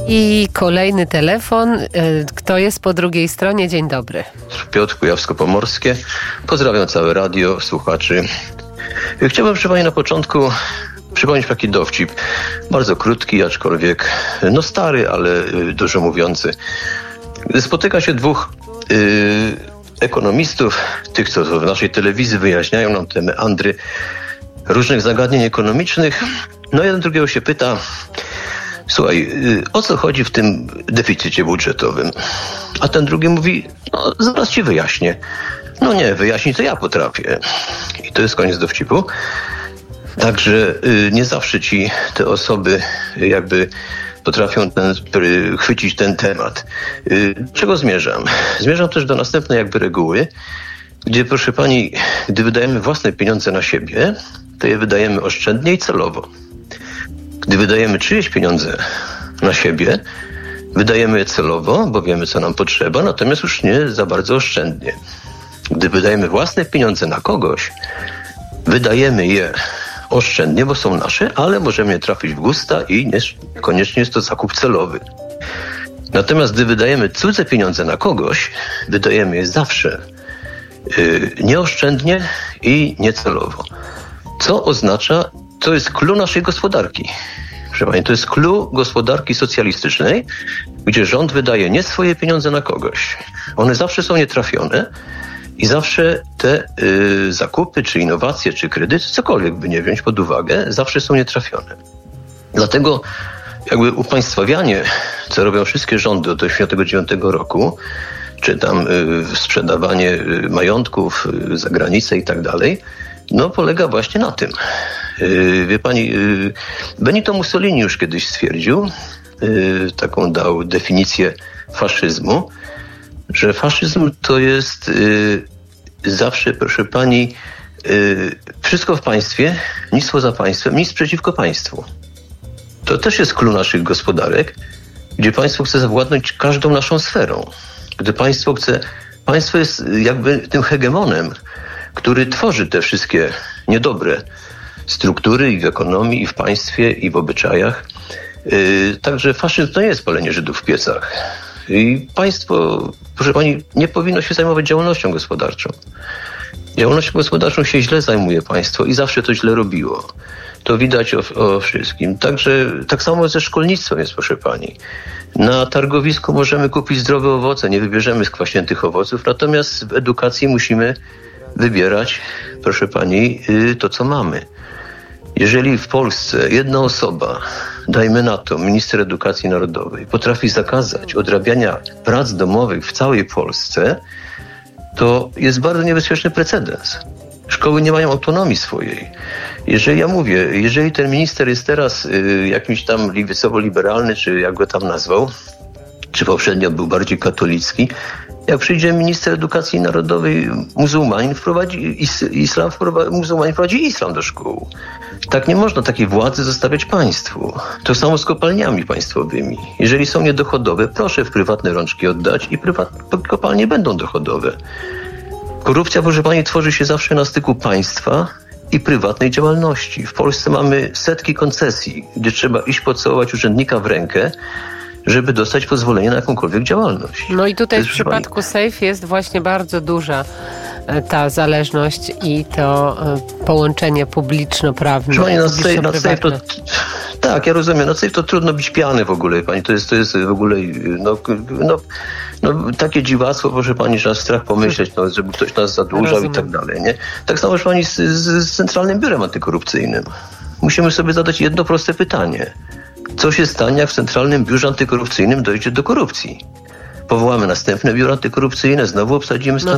I kolejny telefon. Kto jest po drugiej stronie? Dzień dobry. Piotr, Kujawsko-Pomorskie. Pozdrawiam całe radio, słuchaczy. Chciałbym, proszę pani, na początku przypomnieć taki dowcip. Bardzo krótki, aczkolwiek stary, ale dużo mówiący. Gdy spotyka się dwóch ekonomistów, tych, co w naszej telewizji wyjaśniają nam te meandry różnych zagadnień ekonomicznych, jeden drugiego się pyta: słuchaj, o co chodzi w tym deficycie budżetowym? A ten drugi mówi: zaraz ci wyjaśnię. Nie, wyjaśnić to ja potrafię. I to jest koniec dowcipu. Także nie zawsze te osoby jakby potrafią chwycić ten temat. Do czego zmierzam? Zmierzam też do następnej reguły, gdzie, proszę pani, gdy wydajemy własne pieniądze na siebie, to je wydajemy oszczędnie i celowo. Gdy wydajemy czyjeś pieniądze na siebie, wydajemy je celowo, bo wiemy, co nam potrzeba, natomiast już nie za bardzo oszczędnie. Gdy wydajemy własne pieniądze na kogoś, wydajemy je oszczędnie, bo są nasze, ale możemy je trafić w gusta i niekoniecznie jest to zakup celowy. Natomiast gdy wydajemy cudze pieniądze na kogoś, wydajemy je zawsze nieoszczędnie i niecelowo. Co oznacza, to jest clou naszej gospodarki. Proszę pani, to jest clou gospodarki socjalistycznej, gdzie rząd wydaje nie swoje pieniądze na kogoś. One zawsze są nietrafione i zawsze te zakupy, czy innowacje, czy kredyty, cokolwiek by nie wziąć pod uwagę, zawsze są nietrafione. Dlatego upaństwawianie, co robią wszystkie rządy od 1989 roku, czy tam sprzedawanie majątków za granicę i tak dalej, polega właśnie na tym. Wie pani, Benito Mussolini już kiedyś stwierdził, taką dał definicję faszyzmu, że faszyzm to jest zawsze, proszę pani, wszystko w państwie, nic poza państwem, nic przeciwko państwu. To też jest clou naszych gospodarek, gdzie państwo chce zawładnąć każdą naszą sferą. Gdy państwo jest tym hegemonem, który tworzy te wszystkie niedobre struktury i w ekonomii, i w państwie, i w obyczajach. Także faszyzm to nie jest palenie Żydów w piecach. I państwo, proszę pani, nie powinno się zajmować działalnością gospodarczą. Działalnością gospodarczą się źle zajmuje państwo i zawsze to źle robiło. To widać o wszystkim. Także tak samo ze szkolnictwem jest, proszę pani. Na targowisku możemy kupić zdrowe owoce, nie wybierzemy skwaśniętych owoców, natomiast w edukacji musimy wybierać, proszę pani, to, co mamy. Jeżeli w Polsce jedna osoba, dajmy na to minister edukacji narodowej, potrafi zakazać odrabiania prac domowych w całej Polsce, to jest bardzo niebezpieczny precedens. Szkoły nie mają autonomii swojej. Jeżeli ten minister jest teraz jakimś tam lewicowo-liberalny, czy jak go tam nazwał, czy poprzednio był bardziej katolicki, jak przyjdzie minister edukacji narodowej muzułmanin, muzułmanin wprowadzi islam do szkół. Tak nie można takiej władzy zostawiać państwu. To samo z kopalniami państwowymi. Jeżeli są niedochodowe, proszę w prywatne rączki oddać i kopalnie będą dochodowe. Korupcja, proszę pani, tworzy się zawsze na styku państwa i prywatnej działalności. W Polsce mamy setki koncesji, gdzie trzeba iść pocałować urzędnika w rękę, żeby dostać pozwolenie na jakąkolwiek działalność. I tutaj w przypadku Safe jest właśnie bardzo duża ta zależność i to połączenie publiczno-prawne. Tak, ja rozumiem. Na Safe to trudno być piany w ogóle, pani. To jest w ogóle takie dziwactwo, proszę pani, że aż strach pomyśleć, żeby ktoś nas zadłużał i tak dalej, nie? Tak samo, proszę pani, z Centralnym Biurem Antykorupcyjnym. Musimy sobie zadać jedno proste pytanie. Co się stanie, jak w Centralnym Biurze Antykorupcyjnym dojdzie do korupcji? Powołamy następne biuro antykorupcyjne, znowu obsadzimy